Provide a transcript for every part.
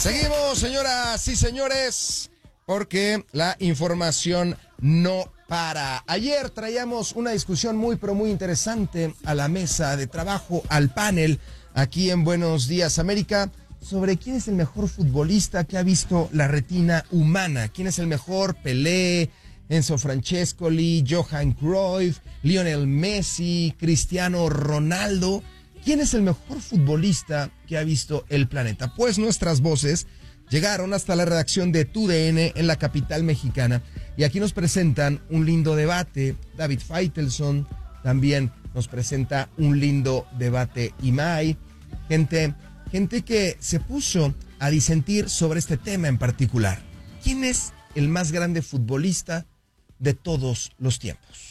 Seguimos, señoras y señores, porque la información no para. Ayer traíamos una discusión muy, pero muy interesante a la mesa de trabajo, al panel, aquí en Buenos Días América, sobre quién es el mejor futbolista que ha visto la retina humana. ¿Quién es el mejor? Pelé, Enzo Francescoli, Johan Cruyff, Lionel Messi, Cristiano Ronaldo. ¿Quién es el mejor futbolista que ha visto el planeta? Pues nuestras voces llegaron hasta la redacción de TUDN en la capital mexicana y aquí nos presentan un lindo debate. David Faitelson también nos presenta un lindo debate. Imai, gente que se puso a disentir sobre este tema en particular. ¿Quién es el más grande futbolista de todos los tiempos?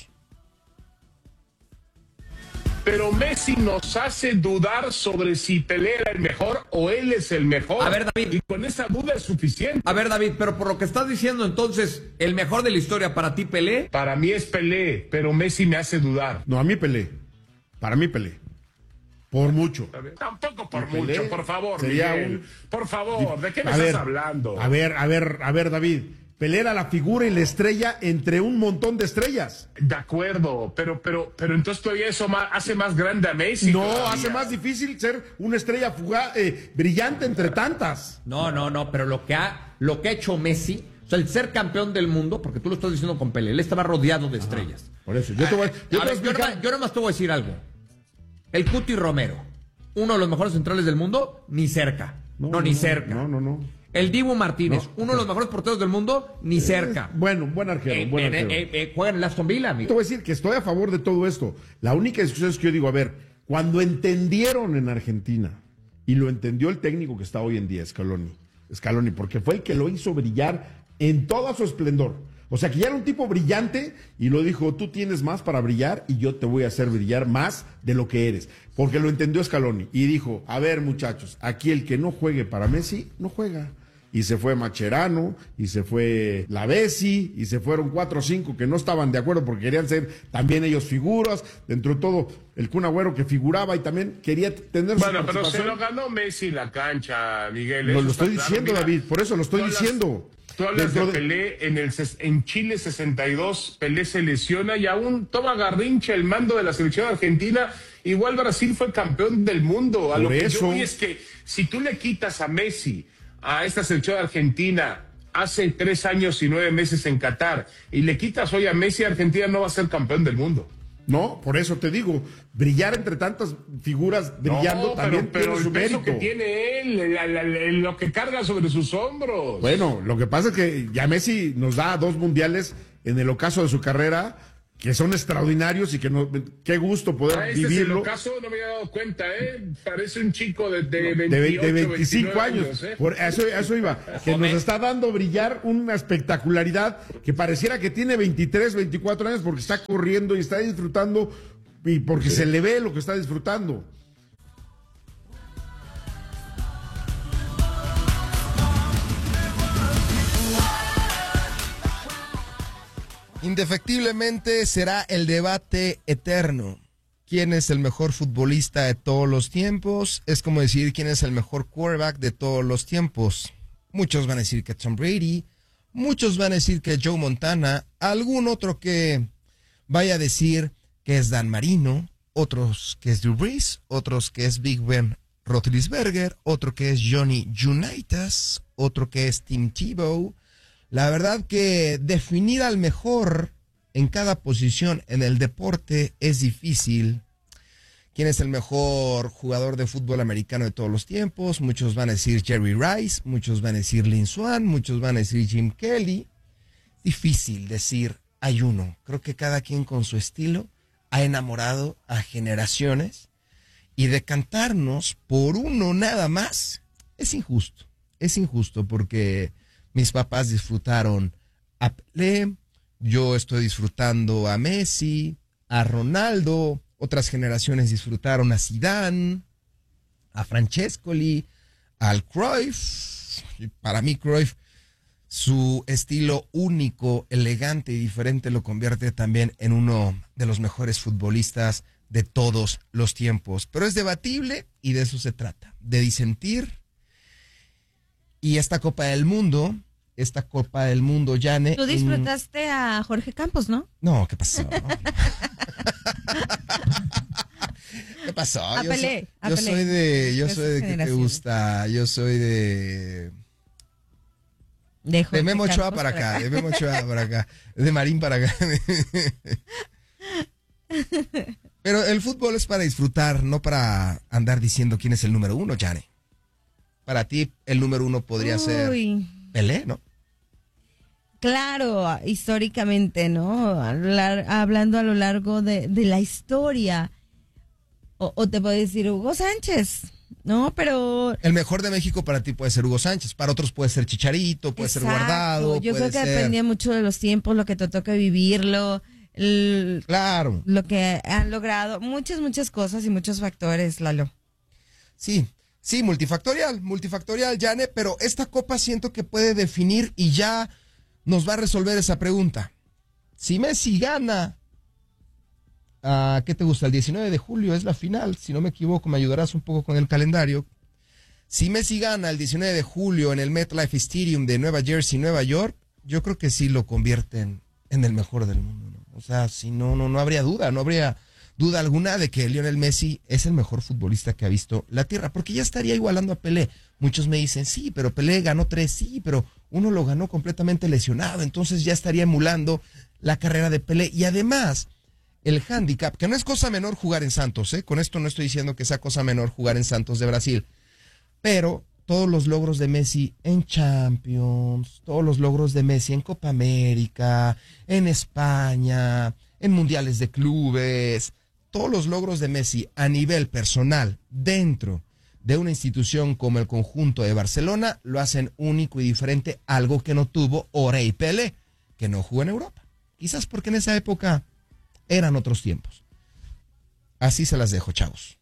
Pero Messi nos hace dudar sobre si Pelé era el mejor o él es el mejor. A ver, David. Y con esa duda es suficiente. A ver, David, pero por lo que estás diciendo, entonces, ¿el mejor de la historia para ti, Pelé? Para mí es Pelé, pero Messi me hace dudar. No, a mí Pelé. Para mí Pelé. Por mucho. Tampoco por Pelé mucho, por favor, sería Miguel. Por favor, ¿de qué me A estás ver, hablando? A ver, David. Pelé era la figura y la estrella entre un montón de estrellas. De acuerdo, pero entonces todavía eso hace más grande a Messi. No, todavía. hace más difícil ser una estrella fugaz, brillante entre tantas. No, pero lo que ha hecho Messi, o sea, el ser campeón del mundo, porque tú lo estás diciendo con Pelé, él estaba rodeado de estrellas. Por eso, yo te voy a explicar. Yo nomás te voy a decir algo. El Cuti Romero, uno de los mejores centrales del mundo, ni cerca. Ni cerca. No. El Dibu Martínez, uno de los mejores porteros del mundo, ni cerca. Bueno, buen arquero, buen arquero. Juega en el Aston Villa, amigo. Te voy a decir que estoy a favor de todo esto. La única discusión es que yo digo, a ver, cuando entendieron en Argentina, y lo entendió el técnico que está hoy en día, Scaloni, porque fue el que lo hizo brillar en todo su esplendor. O sea, que ya era un tipo brillante y lo dijo, tú tienes más para brillar y yo te voy a hacer brillar más de lo que eres. Porque lo entendió Scaloni y dijo, a ver muchachos, aquí el que no juegue para Messi, no juega. Y se fue Macherano, y se fue Lavezzi, y se fueron 4 o 5 que no estaban de acuerdo porque querían ser también ellos figuras. Dentro de todo, el Kun Agüero que figuraba y también quería tener su participación. Pero se lo ganó Messi la cancha, Miguel. Lo estoy diciendo, David, por eso lo estoy diciendo. Tú hablas de Pelé en Chile 62, Pelé se lesiona y aún toma Garrincha el mando de la selección argentina. Igual Brasil fue campeón del mundo. A lo que yo voy es que si tú le quitas a Messi a esta selección argentina hace 3 años y 9 meses en Qatar y le quitas hoy a Messi, Argentina no va a ser campeón del mundo. No, por eso te digo, brillar entre tantas figuras brillando también pero tiene su el peso mérito. que tiene él, lo que carga sobre sus hombros. Bueno, lo que pasa es que ya Messi nos da 2 mundiales en el ocaso de su carrera que son extraordinarios y que qué gusto poder vivirlo. Es el ocaso, no me había dado cuenta, parece un chico de 25 años. Por eso iba, que nos está dando brillar una espectacularidad que pareciera que tiene 23, 24 años porque está corriendo y está disfrutando y porque se le ve lo que está disfrutando. Indefectiblemente será el debate eterno. ¿Quién es el mejor futbolista de todos los tiempos? Es como decir quién es el mejor quarterback de todos los tiempos. Muchos van a decir que Tom Brady, muchos van a decir que Joe Montana, algún otro que vaya a decir que es Dan Marino, otros que es Drew Brees, otros que es Big Ben Roethlisberger, otro que es Johnny Unitas, otro que es Tim Tebow. La verdad que definir al mejor en cada posición en el deporte es difícil. ¿Quién es el mejor jugador de fútbol americano de todos los tiempos? Muchos van a decir Jerry Rice, muchos van a decir Lynn Swann, muchos van a decir Jim Kelly. Difícil decir hay uno. Creo que cada quien con su estilo ha enamorado a generaciones y decantarnos por uno nada más es injusto. Es injusto porque mis papás disfrutaron a Pelé, yo estoy disfrutando a Messi, a Ronaldo, otras generaciones disfrutaron a Zidane, a Francescoli, al Cruyff. Para mí Cruyff, su estilo único, elegante y diferente lo convierte también en uno de los mejores futbolistas de todos los tiempos. Pero es debatible y de eso se trata, de disentir Y esta Copa del Mundo, Jane. Tú disfrutaste a Jorge Campos, ¿no? No, ¿qué pasó? ¿Qué pasó? Yo soy de ¿qué te gusta? Yo soy de Memo Ochoa para acá, de Marín para acá. Pero el fútbol es para disfrutar, no para andar diciendo quién es el número uno, Jane. Para ti, el número uno podría ser Pelé, ¿no? Claro, históricamente, ¿no? Hablando a lo largo de la historia. O te puedo decir Hugo Sánchez, ¿no? Pero... El mejor de México para ti puede ser Hugo Sánchez, para otros puede ser Chicharito, puede ser Guardado. Yo creo que dependía mucho de los tiempos, lo que te toca vivirlo, claro, lo que han logrado, muchas cosas y muchos factores, Lalo. Sí, multifactorial, Jane, pero esta copa siento que puede definir y ya nos va a resolver esa pregunta. Si Messi gana, ¿qué te gusta? El 19 de julio es la final, si no me equivoco, me ayudarás un poco con el calendario. Si Messi gana el 19 de julio en el MetLife Stadium de Nueva Jersey, Nueva York, yo creo que sí lo convierten en el mejor del mundo, ¿no? O sea, si no habría duda alguna de que Lionel Messi es el mejor futbolista que ha visto la tierra, porque ya estaría igualando a Pelé. Muchos me dicen, sí, pero Pelé ganó 3, sí, pero uno lo ganó completamente lesionado, entonces ya estaría emulando la carrera de Pelé. Y además, el hándicap, que no es cosa menor jugar en Santos, con esto no estoy diciendo que sea cosa menor jugar en Santos de Brasil, pero todos los logros de Messi en Champions, todos los logros de Messi en Copa América, en España, en Mundiales de Clubes, todos los logros de Messi a nivel personal dentro de una institución como el conjunto de Barcelona lo hacen único y diferente, algo que no tuvo Orey Pelé, que no jugó en Europa. Quizás porque en esa época eran otros tiempos. Así se las dejo, chavos.